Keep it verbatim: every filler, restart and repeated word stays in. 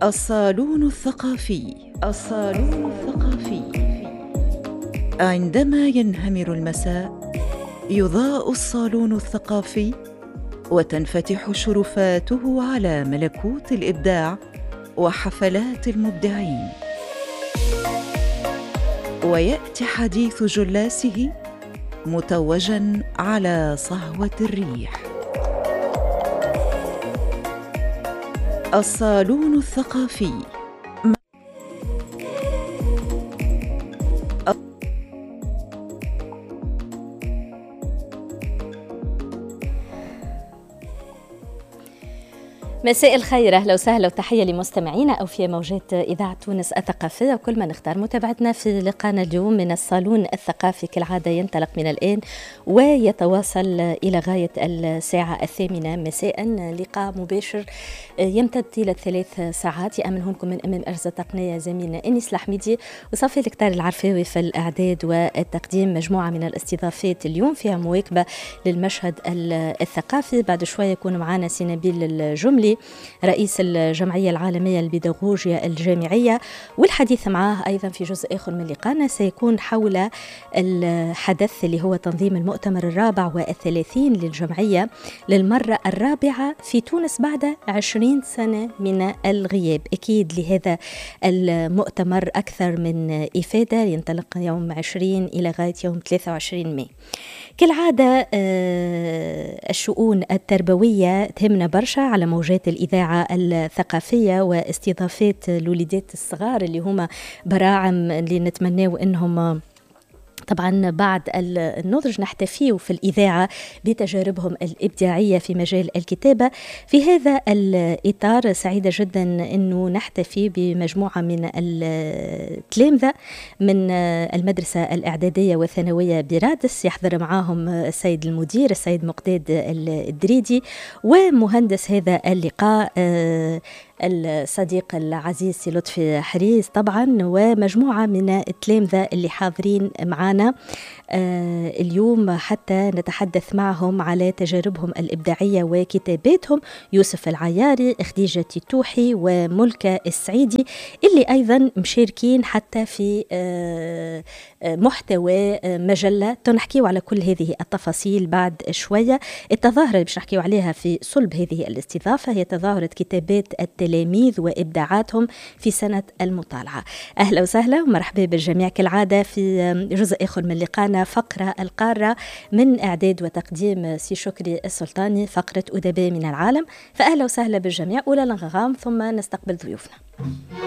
الصالون الثقافي. الصالون الثقافي. عندما ينهمر المساء يضاء الصالون الثقافي وتنفتح شرفاته على ملكوت الإبداع وحفلات المبدعين، ويأتي حديث جلاسه متوجاً على صهوة الريح. الصالون الثقافي. مساء الخير، أهلا وسهلا وتحية لمستمعينا أو في موجات إذاعة تونس الثقافية وكل من اختار متابعتنا في لقاءنا اليوم من الصالون الثقافي. كالعادة ينطلق من الآن ويتواصل إلى غاية الساعة الثامنة مساء، لقاء مباشر يمتد طيلة ثلاث ساعات يأمنه لكم من أمام أجهزة تقنية زميلنا أنيس الحميدي وصافي الكتار العرفاوي في الإعداد والتقديم. مجموعة من الاستضافات اليوم فيها مواكبة للمشهد الثقافي. بعد شوية يكون معنا سنابيل الجملي رئيس الجمعية العالمية للبيداغوجيا الجامعية، والحديث معه أيضا في جزء آخر من لقاءنا سيكون حول الحدث اللي هو تنظيم المؤتمر الرابع والثلاثين للجمعية للمرة الرابعة في تونس بعد عشرين سنة من الغياب. أكيد لهذا المؤتمر أكثر من إفادة، ينطلق يوم عشرين إلى غاية يوم ثلاثة وعشرين ماي. كالعادة الشؤون التربوية تهمنا برشا على موجات الإذاعة الثقافية، واستضافات الوليدات الصغار اللي هما براعم اللي نتمناه أنهم طبعا بعد النضج نحتفيوا في الإذاعة بتجاربهم الإبداعية في مجال الكتابة. في هذا الإطار سعيدة جدا أنه نحتفي بمجموعة من التلامذة من المدرسة الإعدادية والثانوية برادس، يحضر معاهم السيد المدير السيد مقداد الدريدي ومهندس هذا اللقاء الصديق العزيز لطفي حريز طبعا، ومجموعة من التلامذة اللي حاضرين معنا آه اليوم حتى نتحدث معهم على تجاربهم الإبداعية وكتاباتهم. يوسف العياري، خديجة التوحي وملكة السعيدي اللي أيضا مشاركين حتى في آه محتوى مجلة. تنحكيو على كل هذه التفاصيل بعد شوية. التظاهرة اللي باش نحكيو عليها في صلب هذه الاستضافة هي تظاهرة كتابات التلاميذ وإبداعاتهم في سنة المطالعة. أهلا وسهلا ومرحبا بالجميع. كالعادة في جزء آخر من لقاءنا فقرة القارة من إعداد وتقديم سي شكري السلطاني، فقرة أدباء من العالم. فأهلا وسهلا بالجميع. أولى الانغام ثم نستقبل ضيوفنا.